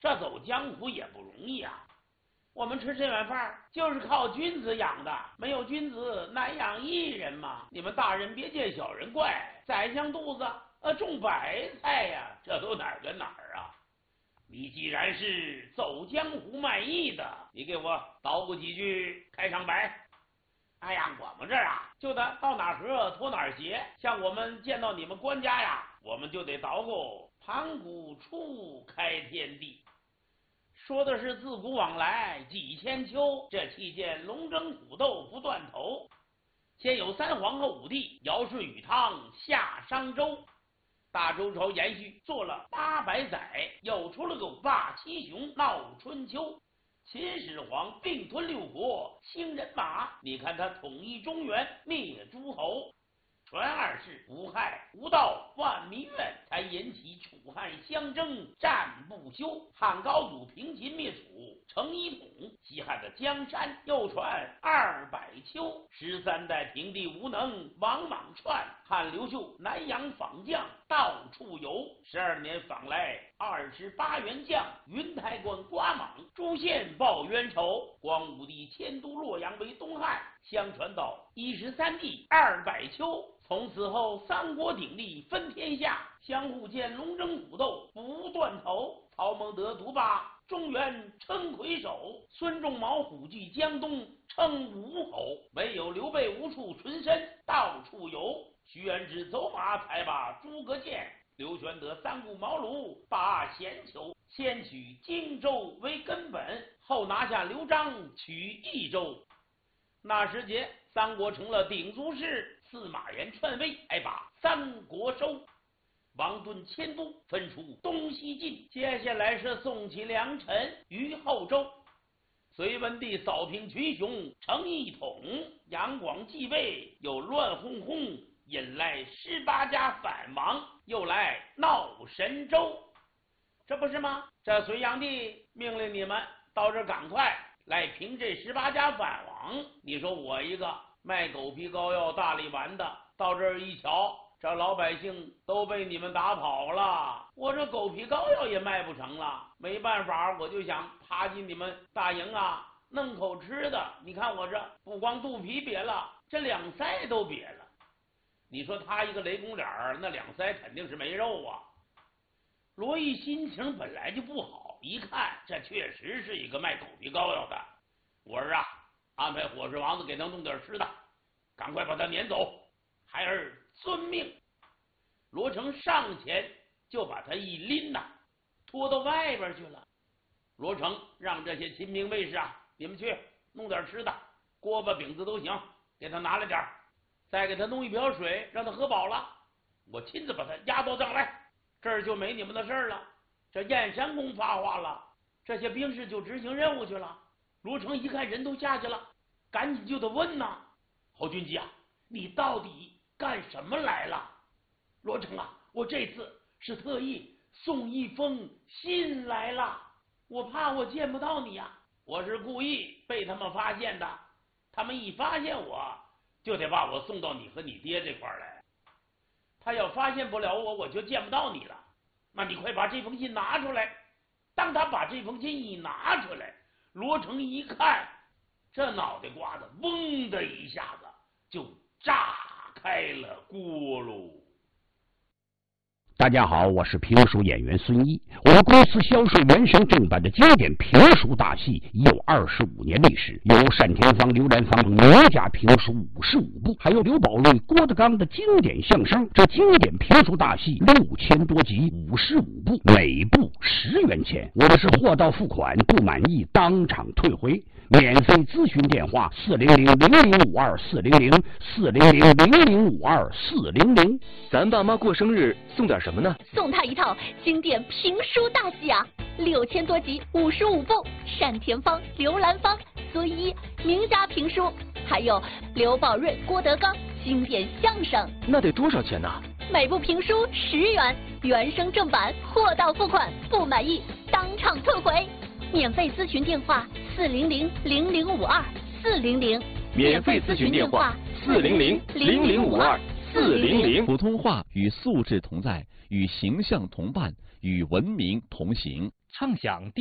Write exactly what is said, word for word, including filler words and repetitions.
这走江湖也不容易啊。我们吃这碗饭就是靠君子养的，没有君子难养艺人嘛。你们大人别见小人怪，宰相肚子呃种白菜呀，这都哪儿跟哪儿啊？你既然是走江湖卖艺的，你给我捣鼓几句开场白。哎呀，我们这儿啊，就得到哪河脱哪鞋。像我们见到你们官家呀，我们就得捣鼓盘古初开天地。说的是自古往来几千秋，这期间龙争虎斗不断头。先有三皇和五帝，尧舜禹汤下商周。大周朝延续做了八百载，又出了个五霸七雄闹春秋。秦始皇并吞六国，兴人马，你看他统一中原，灭诸侯。传二世无害无道万民怨，才引起楚汉相争战不休。汉高祖平秦灭楚，成一统。西汉的江山又传二百秋，十三代平地无能王莽篡。汉刘秀南阳访将到处游，十二年访来二十八员将。云台关刮莽，诸县报冤仇。光武帝迁都洛阳为东汉，相传到一十三帝二百秋。从此后，三国鼎立分天下，相互间龙争虎斗不断头。曹孟德独霸中原称魁首，孙仲谋虎踞江东称武侯。唯有刘备无处存身，到处游。徐元之走马才把诸葛见，刘玄德三顾茅庐把闲求。先取荆州为根本，后拿下刘璋取益州。那时节，三国成了鼎足氏，司马炎篡位，还把三国收。王敦迁都，分出东西晋。接下来是宋齐梁陈于后周。隋文帝扫平群雄，成一统。杨广继位，又乱哄哄，引来十八家反王，又来闹神州，这不是吗？这隋炀帝命令你们到这赶快来平这十八家反王。你说我一个卖狗皮膏药大力丸的，到这儿一瞧，这老百姓都被你们打跑了，我这狗皮膏药也卖不成了。没办法，我就想爬进你们大营啊，弄口吃的。你看我这不光肚皮瘪了，这两腮都瘪了。你说他一个雷公脸儿，那两腮肯定是没肉啊。罗毅心情本来就不好，一看这确实是一个卖狗皮膏药的。我儿啊，安排伙食王子给他弄点吃的，赶快把他撵走。孩儿遵命。罗成上前就把他一拎呐，拖到外边去了。罗成让这些秦兵卫士啊，你们去弄点吃的，锅巴饼子都行，给他拿来点，再给他弄一瓢水，让他喝饱了，我亲自把他押到帐来，这儿就没你们的事儿了。这燕山公发话了，这些兵士就执行任务去了。罗成一看人都下去了，赶紧就得问呐，侯军机啊，你到底干什么来了？罗成啊，我这次是特意送一封信来了，我怕我见不到你啊，我是故意被他们发现的，他们一发现我就得把我送到你和你爹这块来，他要发现不了我，我就见不到你了。那你快把这封信拿出来。当他把这封信一拿出来，罗成一看，这脑袋瓜子嗡的一下子就炸开了锅喽。 大家好，我是评书演员孙一。我们公司销售原声正版的经典评书大戏已有二十五年历史，有单田芳、刘兰芳名家评书五十五部，还有刘宝瑞、郭德纲的经典相声。这经典评书大戏六千多集，五十五部，每部十元钱。我们是货到付款，不满意当场退回。免费咨询电话：四零零零零五二四零零四零零零零五二四零零。 咱爸妈过生日送点什么呢？ 送他一套经典评书大戏啊，六千多集，五十五部，单田芳、刘兰芳、孙一名家评书，还有刘宝瑞、郭德纲经典相声。 那得多少钱呢？ 每部评书十元，原声正版，货到付款，不满意当场退回。免费咨询电话：四零零零零五二四零零。 免费咨询电话：四零零零零五二四零零。 普通话与素质同在，与形象同伴，与文明同行。 畅享